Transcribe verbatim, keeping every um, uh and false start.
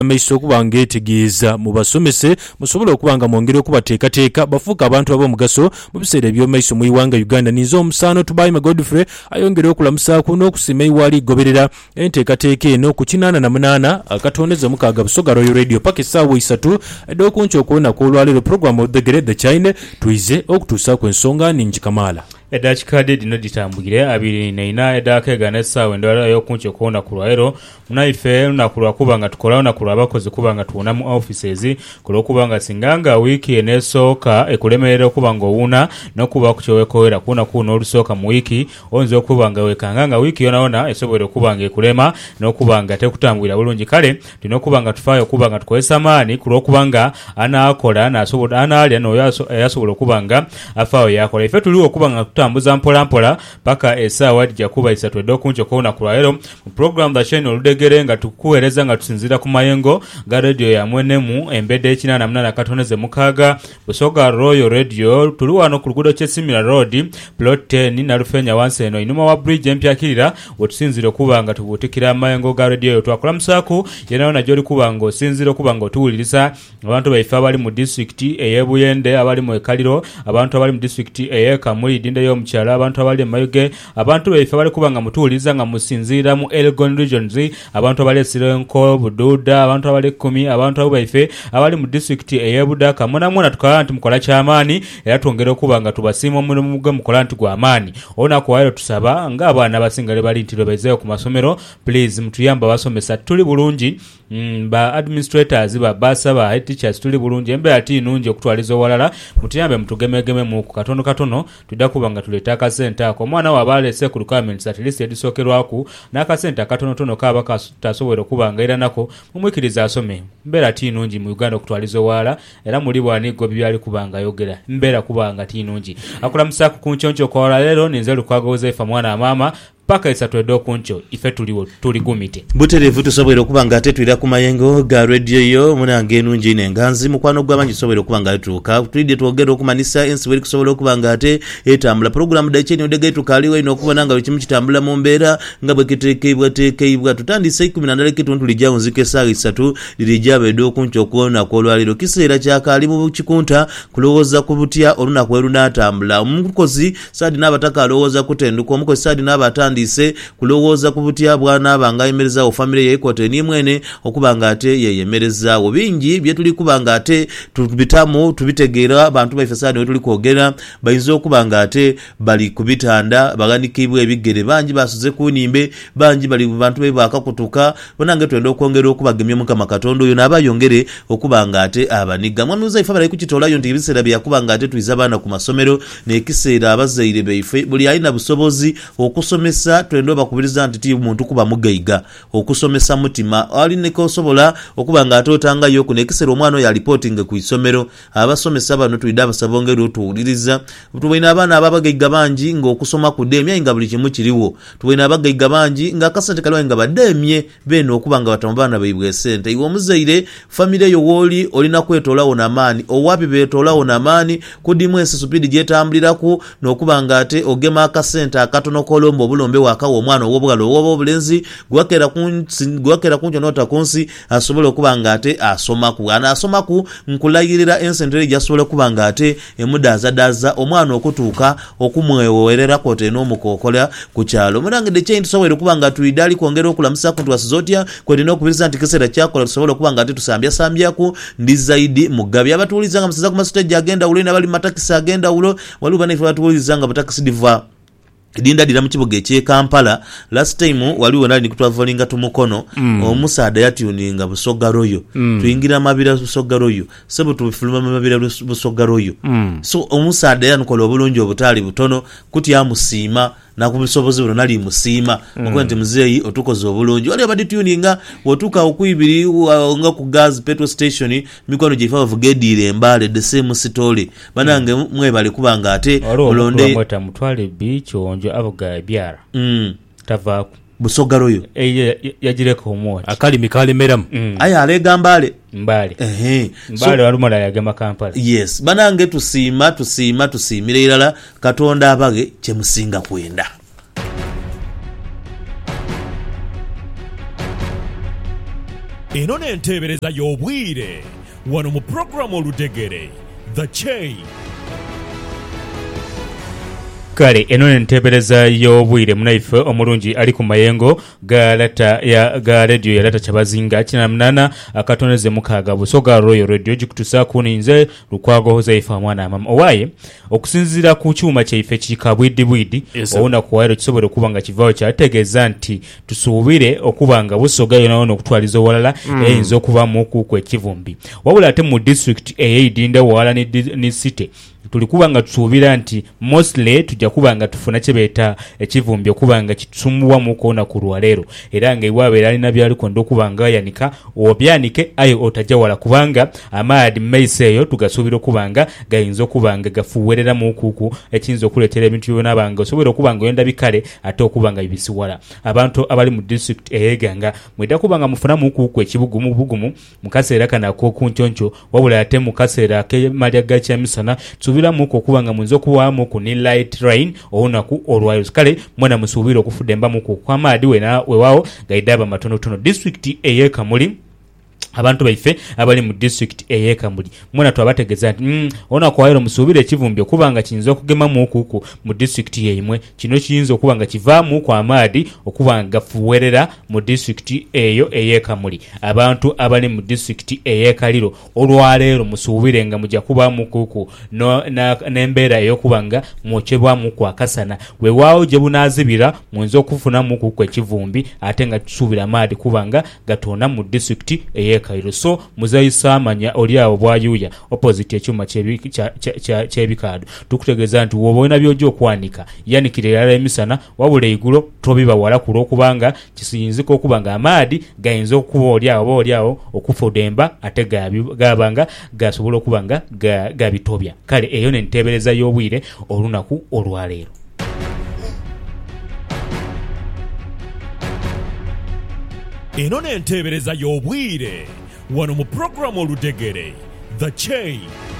maiso kubanga etegeeza mu basomese musobola okubanga mwongere okubateekateeka bafuuka abantu ab'omugaso mu biseera eby'omaiso mu iwanga Uganda. Ninza omusaano Tubayi Godfrey ayongera okulamusaako n'okusima iwaali igoberera enteekateeka eno ku kinaana na munaana akatondeza mukaaga Busoga Royal Radio paka essaawa isatu edda okunca okuwonako olwaleero puroguramu Odegere the China tuize okutuusa ku ensonga ningi Kamaala. Edakikade dino ditambugire abiri neina edakega nessawe ndwala yokunche okuona ku lwaero munaife lunakulwa kubanga tukola lunakulwa abakozi kubanga tuwona mu offices kulokubanga singanga wiki enesooka ekulemerera okubanga owuna n'okuba kukyowekowera kuna kuno olusooka mu wiki onze okubanga wekanganga wiki yonaona esobole okubanga ekulema n'okubanga tekutambulira bulungi kale tino okubanga tufaayo okubanga tukozesa maani kulokubanga anaakola n'asobola anaalya n'oyasobola okubanga afaayo yakola ife tuliwo okubanga tambuza mpola mpola paka essaawa dijja kuba isatu edda okunca okuwona ku lwaero mu program the Channel Oludegere nga tukuweereza nga tusinzira ku mayengo ga radio ya mwenemu embedde ekinaana munaana katoneze mukaaga Busoga Royal Radio tuli wano ku luguudo ky'Essimira Road plot ten Nalufenya wansi eno inuma wa bridge empyakirira wetusinzira okuba nga tubuutikira amayengo ga radio eyo twakulamusaako yenaona gy'oli kuba nga osinzira okuba nga otuwuliriza abantu baife abali mu district ey'Ebuyende abali mu Ekaliro abantu abali mu district ey'Ekamuli dinde y'omukyala abantu abali Mayuge abantu baife bali kubanga mutuuliza nga musinzira mu Elgon regions abantu abali Sirenko Bududa abantu abali kumi abantu abo baife abali mu district ey'Ebudaka muna muna tukala nti mukola kyamaani era twongera okubanga tubasiima omulimu gwe mukola nti gwa amaani ona kwayo tusaba nga abaana abasingale bali ntiro bezeyo ku masomero please mutuyamba basomesa tuli bulungi mm, ba administrators ba basa ba teachers tuli bulungi embe ati nungi okutwaliza walala mutuyambe mutugemegeme mu katono katono tudakubanga tuleta akasente ako omwana wabalese ku requirements at least edisokerwaku n'akasente akatono tono kaba katasobola okubanga era nako mumwikiriza asome mbera tinungi mu Uganda okutwaliza wala era muli bwanigo byali kubanga yogera mbera kubanga tinungi akulamusaku ku nchoncho kwa lero ninze lukwagoza ifa mwana mama paka isatu edda okunco ife tuliwo tuli gumite buterevu tusobole okubanga ate twira ku mayengo ga radio yo munange enungi n'enganzi mukwano gw'abangi tusobole okubanga tuuka tulidde twogera okumanisa ensi bwe kusobola okubanga ate etambula program da Channel Oludegere tukaliwo ino okubona nga kimu kitambula mu mbeera nga bwe kiteekebwa teekebwa tutandise ikumi na ndala kitundu lijja nzike essaawa isatu lirijja edda okunco okuwona kw'olwaliro kiseera kyakaali mu kikunta kulowooza ku butya olunaku erunatambula omukozi saadi n'abataka alowooza kutenduka omukozi saadi n'abatandi ise kulowooza ku butya bwana banga yemereza o family ye kote ni mwene okubanga ate ye yemereza obingi bye tuli kubanga ate tubitamu tubitegeera abantu baifasadi we tuli kwogera bayinza okubanga ate bali kubitanda baganikiibwe ebigere banji basuze ku nimbe banji bali bantu be bakakutuka bonange twenda okwongera okubagemye mukama Katonda oyo nabayongere okubanga ate abaniga mwanuza ifa bali kukitolayo ndi biseera bya kubanga ate tuiza bana ku masomero ne kiseera abazaire beife buli alina busobozi okusomesa twendo bakubiriza nti muntu kuba mugaiga okusomesa mutima ali neko sobola okubanga atotanga yo kunekisero omwana ya reporting ku isomero abasomesa bano tuida basabongero tuuliriza tuwina abana ababagaiga banji ngo okusoma ku demya inga buli kimu kiriwo tuwina abagaiga banji nga kasante kalwa inga bademye beno okubanga batambana bayibwe sente iwo muzaire family yo woli olina kwetola ona mani owapi betola ona mani kudimwese supidi jetambulirako nokubanga ate ogema akasente akatono kolombo bulombe wakawo omwana owobugalo owobo obulenzi gwakera kunsi gwakera kunjo nota konsi asobola okubanga ate asoma ku ana asoma ku nkulayirira ensendere jasobola kubanga ate emudaza daza omwana okutuuka okumwewerera kote no mukokola ku kyalo murange de chain sobola kubanga tuidali kwongera okulamusa ku twasizotya kwedino okubiriza nti kesera kyakola tusobola kubanga ate tusambya sambya ku ndi zaidi mugabi abatuuliza nga msaza ku mastage agenda ulina bali matakisi agenda ulo waluba ne fatuuliza nga batakisi diva Dinda dira mukibuga ekye Kampala last time waliwo nali nikutwavalinga tumukono mm. omusaada yatuninga Busoga Royal mm. tuingira mabira Busoga Royal sebo tufuluma mabira Busoga Royal mm. so omusaada yanukola obulungi obutali butono kuti amusiima na kubisobozi bino nali musima mukwente mm. muzeyi otukoze obulungi wali abadi tuninga wotuka okuibiri nga ku gas petrol station mikono jifa vugedire embale the same story banange mm. mwe bali kubanga ate olonde mweta mutwale beach onjo abuga byara mm. tava Busoga Royal eye yagireko omwoki akali mikale meram mm. aya alega mbale mbale ehe mbale so, walumala yagema Kampala yes banange tusiima tusiima tusiimire irala Katonda abage kyemusinga kwenda eno n'enteebereza y'obwire wano mu puroguramu Oludegere The Che. kale eno nentebereza y'obwire munaife omulungi ali ku mayengo ga lata ya ga radio ya lata Kyabazinga kina munana akatoneze mukaaga busoga Royal Radio gikutusa kuninze Lukwago Hozaifa mwana mama owaye okusinzira ku kyuma kyaife kikabwiddi bwiddi yes, ona kuwairo kisobole kubanga kivao kyategeeza nti tusuubire okubanga busoga yona ono okutwaliza walala mm. eyinza okuba muku ku ekivumbi wabula ate mu district eyidinda wala ni, ni city tulikubanga tusuubira nti mostly tujja kubanga tufuna kyebeta ekivumbi okubanga kitusumbuwa mu koona ku lwaleero era nga iwaabera alina byaliko ndokubanga yanika obyanike ayo otajja wala kubanga amaadi mmeise eyo tugasuubira okubanga gayinza okubanga gafuwerera mu kuku ekiyinza okuleetera ebintu byonna banga osobola okubanga oyenda bikale ate okubanga bibisiwala abantu abali mu district eyeganga mwedda kubanga mufuna mu kuku ekibugumu bugumu mu kaseera kanako ku nkyoncho wabula ate mu kaseera k'emalya ga kyamisana subira muko kubanga munzo kuwamu ku ni light rain onaku olwayo kale mwana musubira okufudemba muko kwa maadi wena wewao gaidaba matono tono district eyeka muli abantu baife abali mu district eyeka muli mwana twabategeza nti mm, ona kwa yero musubire ekivumbi okubanga kinzo okugema mu okuku mu district yeyimwe kino kiyinza okubanga kivaamu kwa maadi okubanga fuwerera mu district eyo eyeka muli abantu abali mu district eyeka liro olwaleero musubire nga mujja kuba mu okuku no na nembera eyokubanga mwochebwa mu kwa kasana wewao je bunazibira munzo okufuna mu okuku ekivumbi ate nga tusubira maadi kubanga gatona mu district eyeka kairo so muzayisa amanya oliawo bwayuya opposite ekyuma kyebikado tukutegeeza nti wobona byojo okwanika yanikire yala emisana wabule igulo tobiba wala kulo kubanga kisiyinziko okubanga amaadi gayinza okuba oliawo oliawo okufodemba ate gabanga gasobola okubanga gabitobya kale eyo nentebereza y'obwire olunaku olwaleero. eno n'enteebereza y'obwire wano mu puroguramu Oludegere The Che.